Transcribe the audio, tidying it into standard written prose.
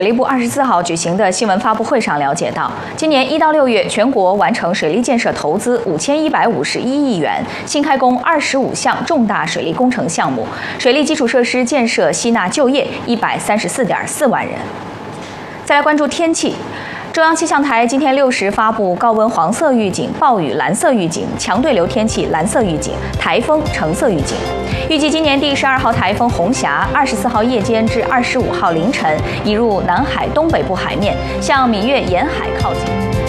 水利部24号举行的新闻发布会上了解到，今年1到6月，全国完成水利建设投资5151亿元，新开工25项重大水利工程项目，水利基础设施建设吸纳就业134.4万人。再来关注天气。 中央气象台今天6时发布高温黄色预警、暴雨蓝色预警、强对流天气蓝色预警、台风橙色预警。预计今年第12号台风红霞24号夜间至25号凌晨移入南海东北部海面，向闽粤沿海靠近。